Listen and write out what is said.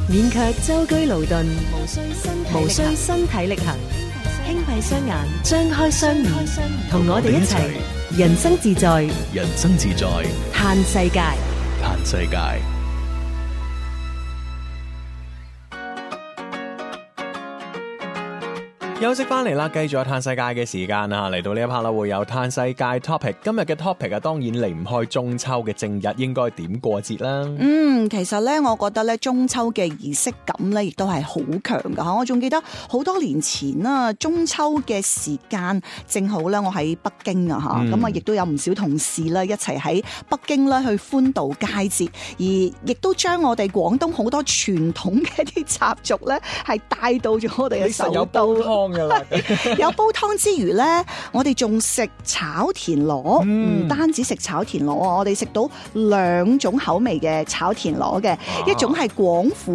勉強舟車勞頓，無需身體力行，輕閉雙眼，張開雙耳，同我哋一齊人生自在， 人生自在， 嘆世界。 嘆世界。休息翻嚟啦，繼續有嘆世界嘅時間啊！嚟到呢一 part 啦，會有嘆世界 topic。今日嘅 topic 啊，當然離唔開中秋嘅正日，應該點過節啦？ 其實咧，我覺得咧，中秋嘅儀式感咧，亦都係好強噶吓。我仲記得好多年前啦，中秋嘅時間正好咧，我喺北京啊吓，咁啊，亦都有唔少同事啦一齊喺北京咧去歡度佳節，而亦都將我哋廣東好多傳統嘅一啲習俗咧，係帶到咗我哋嘅首都。有煲湯之餘咧，我哋仲食炒田螺，唔單止食炒田螺啊，我哋食到兩種口味嘅炒田螺嘅，一種係廣府